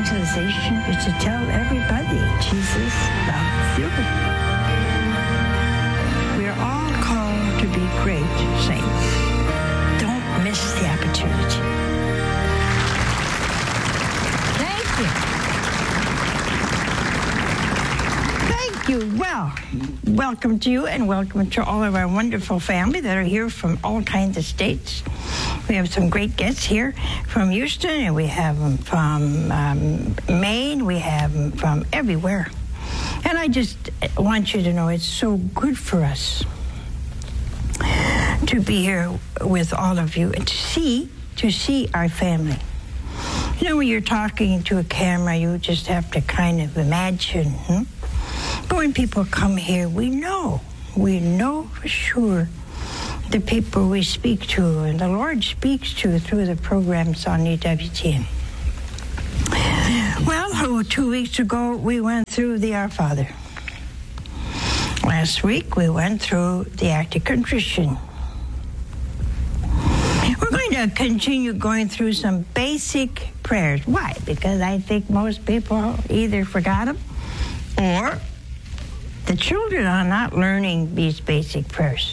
evangelization is to tell everybody Jesus loves you. We're all called to be great saints. Don't miss the opportunity. Thank you. Thank you. Well, welcome to you and welcome to all of our wonderful family that are here from all kinds of states. We have some great guests here from Houston, and we have them from Maine. We have them from everywhere. And I just want you to know it's so good for us to be here with all of you and to see our family. You know, when you're talking to a camera, you just have to kind of imagine. But when people come here, we know for sure the people we speak to and the Lord speaks to through the programs on EWTN. Well, 2 weeks ago, we went through the Our Father. Last week, we went through the Act of Contrition. We're going to continue going through some basic prayers. Why? Because I think most people either forgot them or the children are not learning these basic prayers.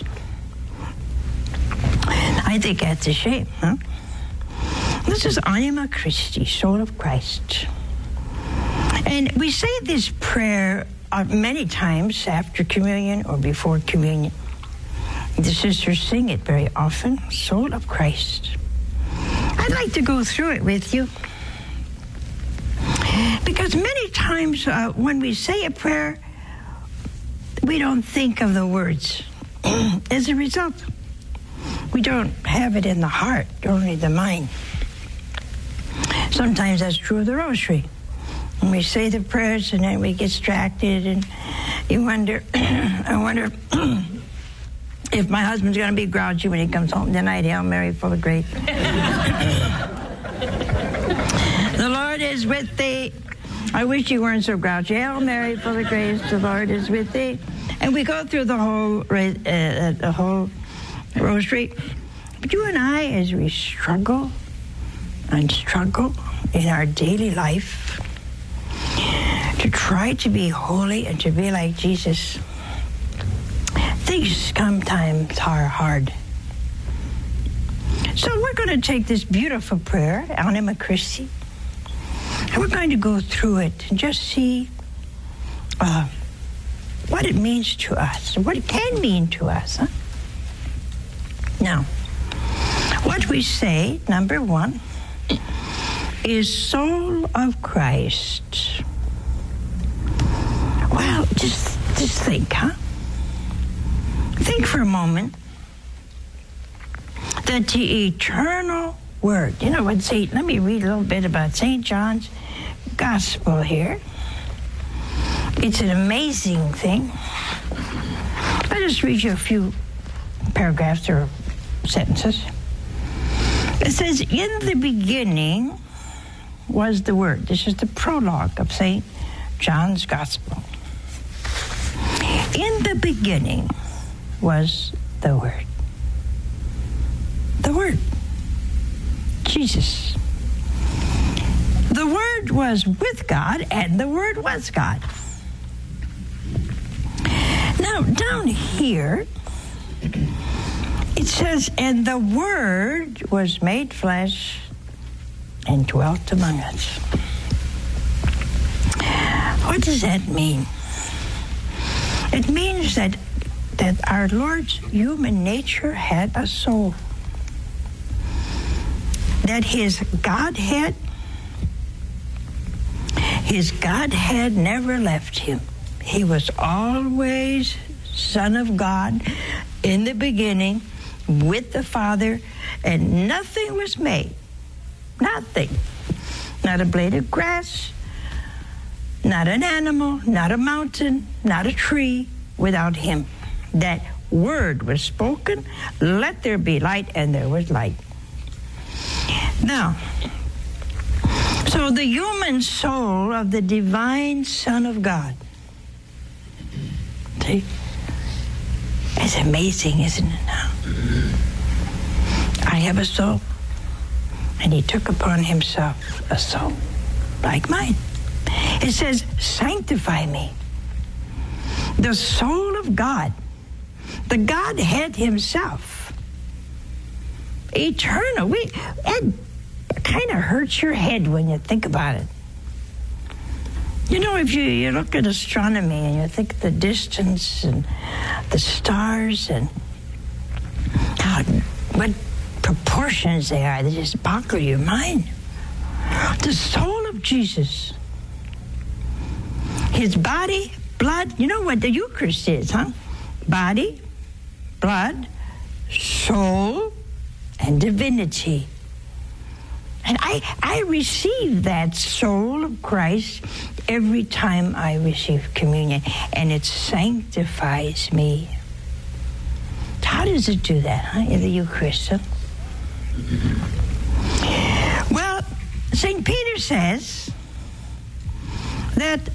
I think that's a shame, huh? This is Anima Christi, soul of Christ. And we say this prayer many times after communion or before communion. The sisters sing it very often, soul of Christ. I'd like to go through it with you. Because many times when we say a prayer, we don't think of the words. As a result, we don't have it in the heart, only the mind. Sometimes that's true of the rosary. When we say the prayers and then we get distracted and you wonder, I wonder if my husband's going to be grouchy when he comes home tonight. Hail Mary, full of grace. The Lord is with thee. I wish you weren't so grouchy. Hail Mary, full of grace, the Lord is with thee. And we go through the whole rosary. But you and I, as we struggle in our daily life to try to be holy and to be like Jesus, things sometimes are hard. So we're going to take this beautiful prayer, Anima Christi, and we're going to go through it and just see what it means to us, what it can mean to us. Huh? Now, what we say, number one, is soul of Christ. Well, just think, huh? Think for a moment that the eternal Word, you know what let me read a little bit about St. John's Gospel here. It's an amazing thing. I'll just read you a few paragraphs or sentences. It says, in the beginning was the Word. This is the prologue of St. John's Gospel. In the beginning was the Word. The Word. Jesus. The Word was with God, and the Word was God. Now, down here, it says, and the Word was made flesh and dwelt among us. What does that mean? It means that our Lord's human nature had a soul. That his Godhead never left him. He was always Son of God in the beginning with the Father, and nothing was made. Nothing. Not a blade of grass, not an animal, not a mountain, not a tree without him. That word was spoken, let there be light, and there was light. Now, so the human soul of the divine Son of God, see, it's amazing, isn't it now? I have a soul, and he took upon himself a soul. like mine. It says, sanctify me. The soul of God, the Godhead himself, eternal. It kind of hurts your head when you think about it. You know, if you look at astronomy and you think the distance and the stars and what proportions they are, they just boggle your mind. The soul of Jesus, his body, blood, you know what the Eucharist is, huh? Body, blood, soul, and divinity. And I receive that soul of Christ every time I receive communion, and it sanctifies me. How does it do that, huh, in the Eucharist? Huh? Well, St. Peter says that